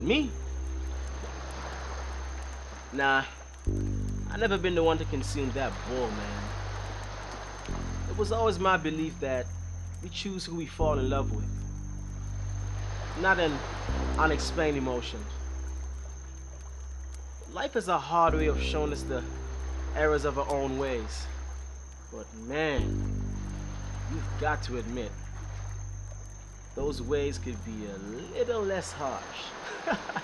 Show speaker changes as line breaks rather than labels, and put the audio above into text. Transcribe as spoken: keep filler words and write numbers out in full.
Me? Nah, I never been the one to consume that bull, man. It was always my belief that we choose who we fall in love with, not an unexplained emotion. Life is a hard way of showing us the errors of our own ways. But man, you've got to admit, those ways could be a little less harsh.